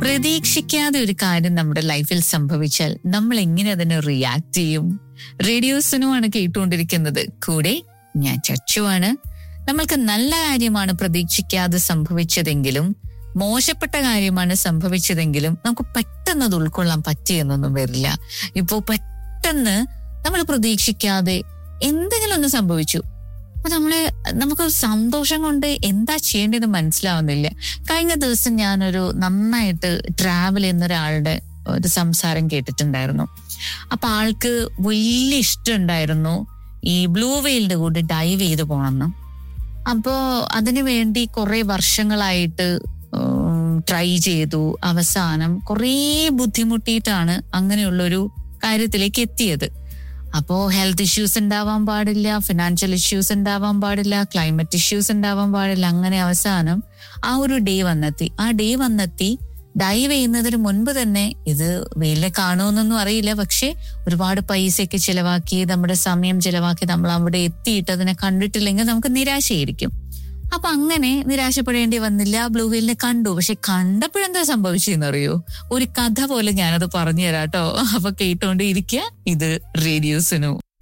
പ്രതീക്ഷിക്കാതെ ഒരു കാര്യം നമ്മുടെ ലൈഫിൽ സംഭവിച്ചാൽ നമ്മൾ എങ്ങനെ അതിനെ റിയാക്ട് ചെയ്യും? റേഡിയോസിനുമാണ് കേട്ടുകൊണ്ടിരിക്കുന്നത്. കൂടെ ഞാൻ ചച്ചുവാണ്. നമ്മൾക്ക് നല്ല കാര്യമാണ് പ്രതീക്ഷിക്കാതെ സംഭവിച്ചതെങ്കിലും മോശപ്പെട്ട കാര്യമാണ് സംഭവിച്ചതെങ്കിലും നമുക്ക് പെട്ടെന്ന് അത് ഉൾക്കൊള്ളാൻ പറ്റിയെന്നൊന്നും വരില്ല. ഇപ്പോ പെട്ടെന്ന് നമ്മൾ പ്രതീക്ഷിക്കാതെ എന്തെങ്കിലും ഒന്ന് സംഭവിച്ചു, അപ്പൊ നമുക്ക് സന്തോഷം കൊണ്ട് എന്താ ചെയ്യേണ്ടത് മനസ്സിലാവുന്നില്ല. കഴിഞ്ഞ ദിവസം ഞാനൊരു നന്നായിട്ട് ട്രാവൽ ചെയ്യുന്ന ഒരാളുടെ ഒരു സംസാരം കേട്ടിട്ടുണ്ടായിരുന്നു. അപ്പൊ ആൾക്ക് വലിയ ഇഷ്ടമുണ്ടായിരുന്നു ഈ ബ്ലൂ വെയിലിന്റെ കൂടെ ഡൈവ് ചെയ്ത് പോകണമെന്ന്. അപ്പോ അതിനു വേണ്ടി കുറെ വർഷങ്ങളായിട്ട് ട്രൈ ചെയ്തു. അവസാനം കുറേ ബുദ്ധിമുട്ടിയിട്ടാണ് അങ്ങനെയുള്ളൊരു കാര്യത്തിലേക്ക് എത്തിയത്. അപ്പോ ഹെൽത്ത് ഇഷ്യൂസ് ഉണ്ടാവാൻ പാടില്ല, ഫിനാൻഷ്യൽ ഇഷ്യൂസ് ഉണ്ടാവാൻ പാടില്ല, ക്ലൈമറ്റ് ഇഷ്യൂസ് ഉണ്ടാവാൻ പാടില്ല. അങ്ങനെ അവസാനം ആ ഒരു ഡേ വന്നെത്തി. ഡൈവ് ചെയ്യുന്നതിന് മുൻപ് തന്നെ ഇത് വെയിലെ കാണുമെന്നൊന്നും അറിയില്ല, പക്ഷെ ഒരുപാട് പൈസയൊക്കെ ചിലവാക്കി, നമ്മുടെ സമയം ചിലവാക്കി നമ്മൾ അവിടെ എത്തിയിട്ട് അതിനെ കണ്ടിട്ടില്ലെങ്കിൽ നമുക്ക് നിരാശയായിരിക്കും. അപ്പൊ അങ്ങനെ നിരാശപ്പെടേണ്ടി വന്നില്ല. ബ്ലൂ വെയിലിനെ കണ്ടു. പക്ഷെ കണ്ടപ്പോഴെന്താ സംഭവിച്ചെന്നറിയോ? ഒരു കഥ പോലെ ഞാനത് പറഞ്ഞു തരാട്ടോ. അപ്പൊ കേട്ടോണ്ട് ഇരിക്കുക. ഇത് റേഡിയോസിനു.